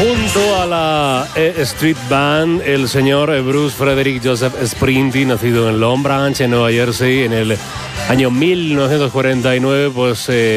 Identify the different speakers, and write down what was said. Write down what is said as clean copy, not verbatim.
Speaker 1: Junto a la E Street Band, el señor Bruce Frederick Joseph Springsteen, nacido en Long Branch, en Nueva Jersey, en el año 1949, pues